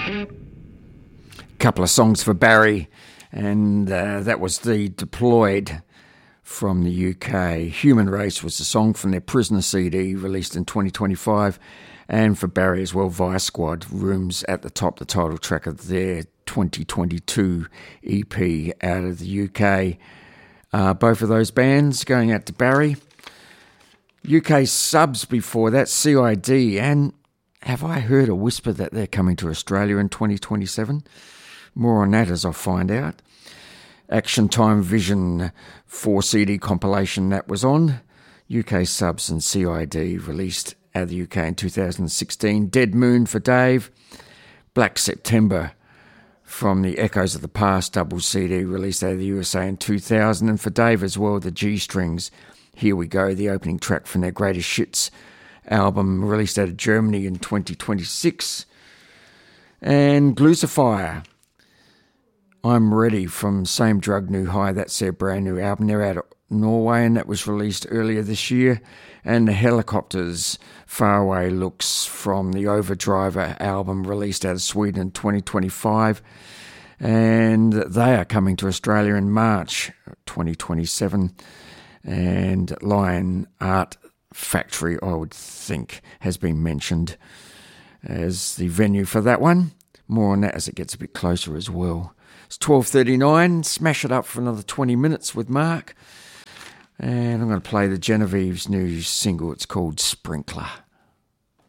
Couple of songs for Barry, and that was the Deployed from the UK. Human Race was the song from their Prisoner CD released in 2025, and for Barry as well, Vice Squad, Rooms at the Top, the title track of their 2022 EP out of the UK. Both of those bands going out to Barry. UK subs before that, CID, and have I heard a whisper that they're coming to Australia in 2027? More on that as I find out. Action Time Vision 4 CD compilation that was on. UK subs and CID released out of the UK in 2016. Dead Moon for Dave. Black September from the Echoes of the Past double CD released out of the USA in 2000. And for Dave as well, the G-Strings. Here We Go, the opening track from their Greatest Shits album released out of Germany in 2026. And Glucifier, I'm Ready from Same Drug New High. That's their brand new album. They're out of Norway and that was released earlier this year. And the Helicopters, Faraway Looks from the Overdriver album released out of Sweden in 2025. And they are coming to Australia in March 2027. And Lion Art Factory, I would think, has been mentioned as the venue for that one. More on that as it gets a bit closer as well. It's 12:39. Smash it up for another 20 minutes with Mark. And I'm going to play the Genevieve's new single. It's called Sprinkler.